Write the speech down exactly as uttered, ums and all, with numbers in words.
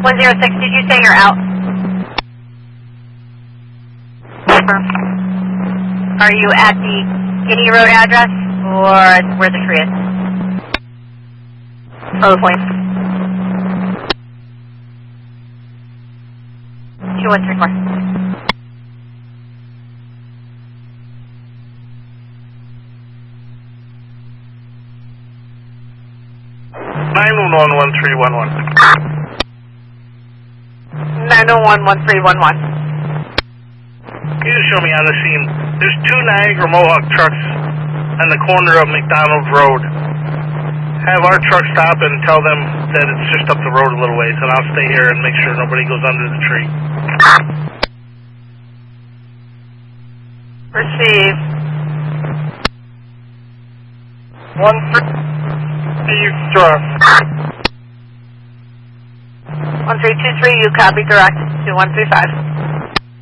one zero six, did you say you're out? Are you at the Guinea Road address or where the tree is? Oh, point. two one three four. nine one one one three one one. nine one one one three one one. Can you just show me on the scene? There's two Niagara Mohawk trucks on the corner of McDonald Road. Have our truck stop and tell them that it's just up the road a little ways, and I'll stay here and make sure nobody goes under the tree. Receive. One three, you truck. one three two three, you copy direct. two one three five.